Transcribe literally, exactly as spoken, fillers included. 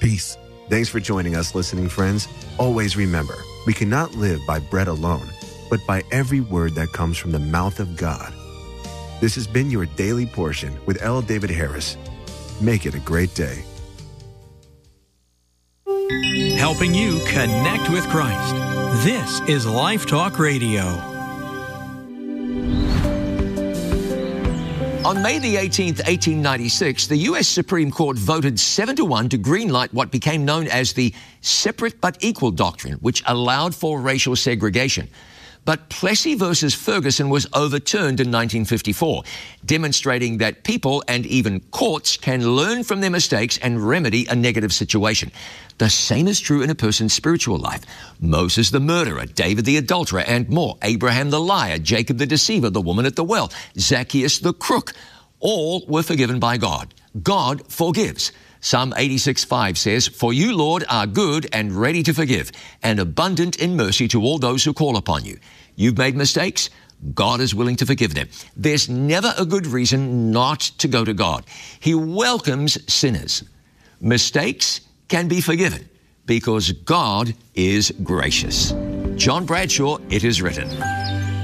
Peace. Thanks for joining us, listening friends. Always remember, we cannot live by bread alone, but by every word that comes from the mouth of God. This has been your Daily Portion with L. David Harris. Make it a great day. Helping you connect with Christ. This is Life Talk Radio. On May the eighteenth, eighteen ninety-six, the U S Supreme Court voted seven to one to greenlight what became known as the separate but equal doctrine, which allowed for racial segregation. But Plessy versus Ferguson was overturned in nineteen fifty-four, demonstrating that people and even courts can learn from their mistakes and remedy a negative situation. The same is true in a person's spiritual life. Moses the murderer, David the adulterer, and more. Abraham the liar, Jacob the deceiver, the woman at the well, Zacchaeus the crook. All were forgiven by God. God forgives. Psalm eighty-six five says, "For you, Lord, are good and ready to forgive, and abundant in mercy to all those who call upon you." You've made mistakes? God is willing to forgive them. There's never a good reason not to go to God. He welcomes sinners. Mistakes can be forgiven because God is gracious. John Bradshaw, It Is Written.